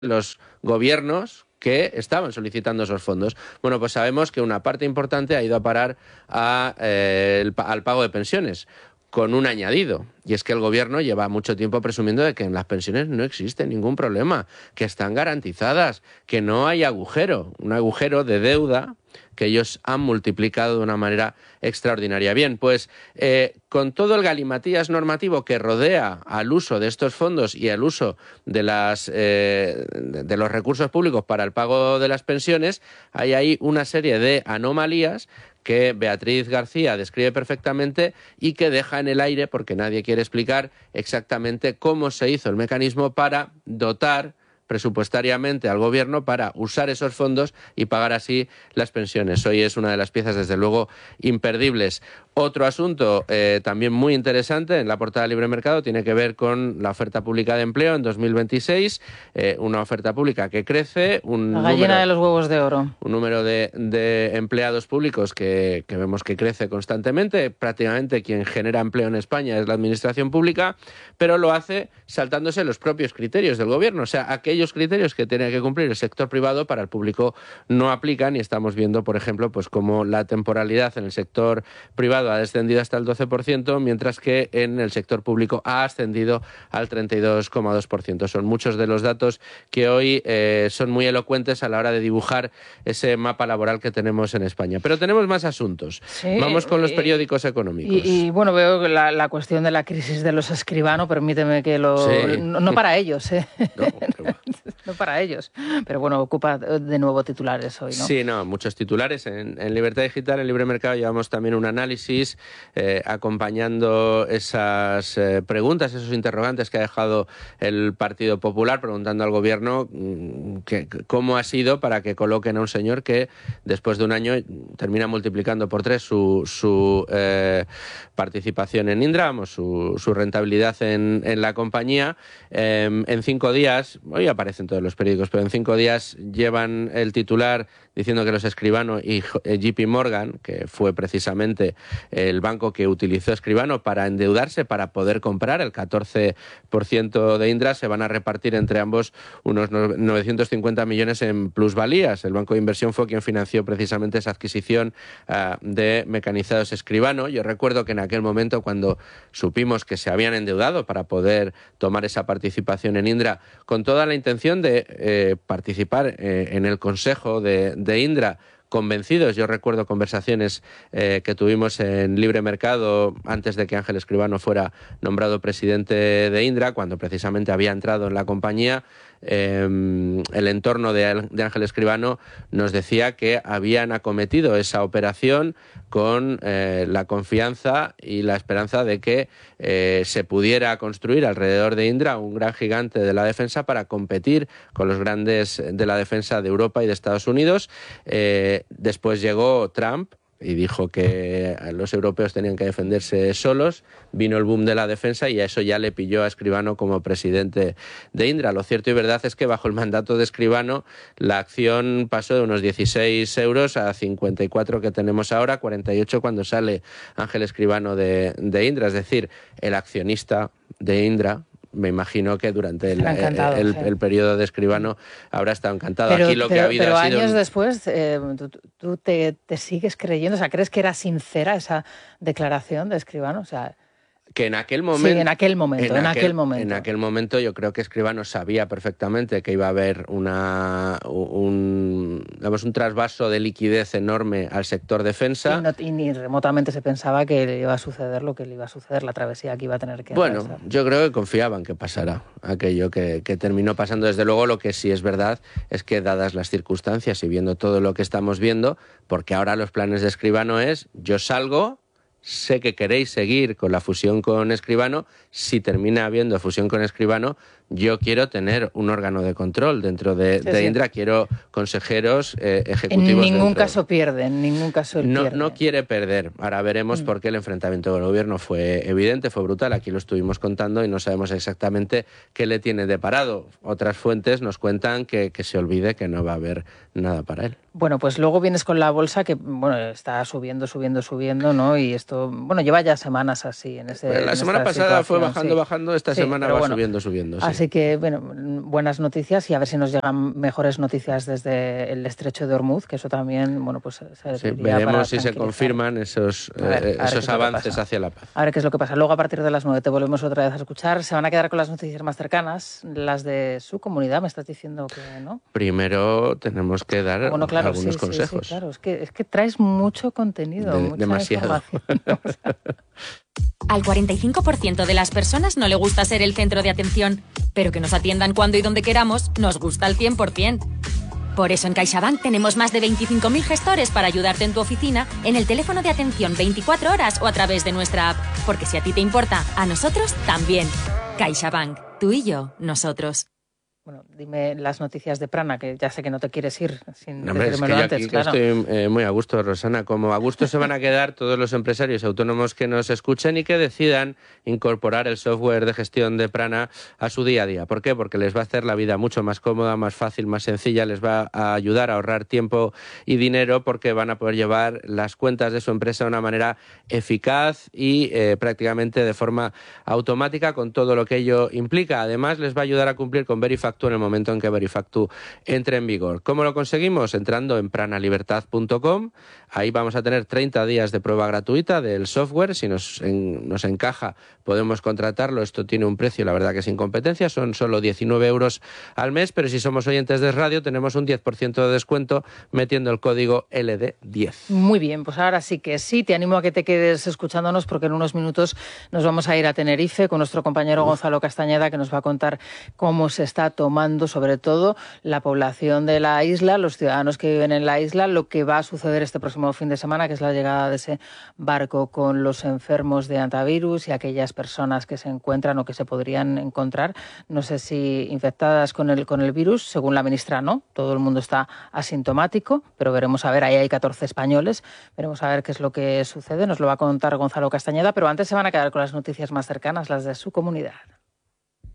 los gobiernos que estaban solicitando esos fondos. Bueno, pues sabemos que una parte importante ha ido a parar al pago de pensiones, con un añadido, y es que el gobierno lleva mucho tiempo presumiendo de que en las pensiones no existe ningún problema, que están garantizadas, que no hay agujero, un agujero de deuda que ellos han multiplicado de una manera extraordinaria. Bien, pues con todo el galimatías normativo que rodea al uso de estos fondos y al uso de los recursos públicos para el pago de las pensiones, hay ahí una serie de anomalías que Beatriz García describe perfectamente y que deja en el aire porque nadie quiere explicar exactamente cómo se hizo el mecanismo para dotar presupuestariamente al gobierno para usar esos fondos y pagar así las pensiones. Hoy es una de las piezas, desde luego, imperdibles. Otro asunto también muy interesante en la portada de Libre Mercado tiene que ver con la oferta pública de empleo en 2026, una oferta pública que crece, la gallina de los huevos de oro. Un número de empleados públicos que vemos que crece constantemente. Prácticamente quien genera empleo en España es la administración pública, pero lo hace saltándose los propios criterios del gobierno. O sea, aquellos criterios que tiene que cumplir el sector privado para el público no aplican, y estamos viendo, por ejemplo, pues cómo la temporalidad en el sector privado ha descendido hasta el 12%, mientras que en el sector público ha ascendido al 32,2%. Son muchos de los datos que hoy son muy elocuentes a la hora de dibujar ese mapa laboral que tenemos en España. Pero tenemos más asuntos. Sí, vamos con los periódicos económicos. Y bueno, veo que la cuestión de la crisis de los escribanos, permíteme que lo... Sí. No para ellos, no para ellos. Pero bueno, ocupa de nuevo titulares hoy, ¿no? Sí, muchos titulares. En Libertad Digital, en Libre Mercado, llevamos también un análisis acompañando esas preguntas, esos interrogantes que ha dejado el Partido Popular, preguntando al Gobierno cómo ha sido para que coloquen a un señor que después de un año termina multiplicando por 3 su participación en Indra, su rentabilidad en la compañía. En 5 días, hoy aparecen todos los periódicos, pero en 5 días llevan el titular diciendo que los Escribano y JP Morgan, que fue precisamente el banco que utilizó Escribano para endeudarse para poder comprar el 14% de Indra, se van a repartir entre ambos unos 950 millones en plusvalías. El banco de inversión fue quien financió precisamente esa adquisición de Mecanizados Escribano. Yo recuerdo que en aquel momento, cuando supimos que se habían endeudado para poder tomar esa participación en Indra, con toda la intención de participar en el consejo de Indra, convencidos. Yo recuerdo conversaciones que tuvimos en Libre Mercado antes de que Ángel Escribano fuera nombrado presidente de Indra, cuando precisamente había entrado en la compañía. El entorno de Ángel Escribano nos decía que habían acometido esa operación con la confianza y la esperanza de que se pudiera construir alrededor de Indra un gran gigante de la defensa para competir con los grandes de la defensa de Europa y de Estados Unidos. Después llegó Trump y dijo que los europeos tenían que defenderse solos. Vino el boom de la defensa y a eso ya le pilló a Escribano como presidente de Indra. Lo cierto y verdad es que bajo el mandato de Escribano la acción pasó de unos 16 euros a 54 que tenemos ahora, 48 cuando sale Ángel Escribano de Indra. Es decir, el accionista de Indra, me imagino que durante el periodo de Escribano habrá estado encantado. Pero, aquí lo que ha habido pero ha sido años después, ¿tú te sigues creyendo? O sea, ¿crees que era sincera esa declaración de Escribano? O sea, que en aquel momento... Sí, en aquel momento yo creo que Escribano sabía perfectamente que iba a haber un trasvaso de liquidez enorme al sector defensa. Y ni remotamente se pensaba que le iba a suceder lo que le iba a suceder, la travesía que iba a tener que Bueno, atravesar. Yo creo que confiaban que pasara aquello que terminó pasando. Desde luego, lo que sí es verdad es que, dadas las circunstancias y viendo todo lo que estamos viendo, porque ahora los planes de Escribano es: yo salgo, sé que queréis seguir con la fusión con Escribano, si termina habiendo fusión con Escribano, yo quiero tener un órgano de control dentro de Indra, quiero consejeros ejecutivos. En ningún caso pierde, en ningún caso él pierde. No quiere perder. Ahora veremos por qué el enfrentamiento con el gobierno fue evidente, fue brutal. Aquí lo estuvimos contando y no sabemos exactamente qué le tiene deparado. Otras fuentes nos cuentan que se olvide que no va a haber nada para él. Bueno, pues luego vienes con la bolsa que está subiendo, ¿no? Y esto esto, bueno, lleva ya semanas así en La semana pasada fue bajando, esta semana va subiendo. Sí. Así que, bueno, buenas noticias y a ver si nos llegan mejores noticias desde el estrecho de Hormuz, que eso también, bueno, pues veremos si se confirman esos avances hacia la paz. A ver qué es lo que pasa. Luego, a partir de las 9 te volvemos otra vez a escuchar. Se van a quedar con las noticias más cercanas, las de su comunidad, me estás diciendo que no. Primero tenemos que dar algunos consejos. Sí, claro, es que traes mucho contenido, mucha demasiado. Al 45% de las personas no le gusta ser el centro de atención, pero que nos atiendan cuando y donde queramos nos gusta al 100%. Por eso en CaixaBank tenemos más de 25.000 gestores para ayudarte en tu oficina, en el teléfono de atención 24 horas o a través de nuestra app. Porque si a ti te importa, a nosotros también. CaixaBank, tú y yo, nosotros. Bueno, dime las noticias de Prana, que ya sé que no te quieres ir sin decírmelo antes, claro. Estoy muy a gusto, Rosana. Como a gusto se van a quedar todos los empresarios autónomos que nos escuchen y que decidan incorporar el software de gestión de Prana a su día a día. ¿Por qué? Porque les va a hacer la vida mucho más cómoda, más fácil, más sencilla, les va a ayudar a ahorrar tiempo y dinero porque van a poder llevar las cuentas de su empresa de una manera eficaz y prácticamente de forma automática con todo lo que ello implica. Además, les va a ayudar a cumplir con Verifactu en el momento en que Verifactu entre en vigor. ¿Cómo lo conseguimos? Entrando en pranalibertad.com. Ahí vamos a tener 30 días de prueba gratuita del software. Si nos encaja, podemos contratarlo. Esto tiene un precio, la verdad que sin competencia. Son solo 19 euros al mes, pero si somos oyentes de radio, tenemos un 10% de descuento metiendo el código LD10. Muy bien, pues ahora sí que sí. Te animo a que te quedes escuchándonos porque en unos minutos nos vamos a ir a Tenerife con nuestro compañero Gonzalo Castañeda, que nos va a contar cómo se está tomando sobre todo la población de la isla, los ciudadanos que viven en la isla, lo que va a suceder este próximo fin de semana, que es la llegada de ese barco con los enfermos de hantavirus y aquellas personas que se encuentran o que se podrían encontrar, no sé si infectadas con el virus, según la ministra no, todo el mundo está asintomático, pero veremos a ver, ahí hay 14 españoles, veremos a ver qué es lo que sucede, nos lo va a contar Gonzalo Castañeda, pero antes se van a quedar con las noticias más cercanas, las de su comunidad.